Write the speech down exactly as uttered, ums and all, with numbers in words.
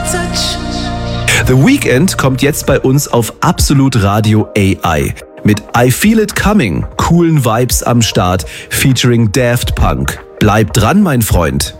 The Weeknd kommt jetzt bei uns auf Absolut Radio A I. Mit I Feel It Coming, coolen Vibes am Start, featuring Daft Punk. Bleib dran, mein Freund.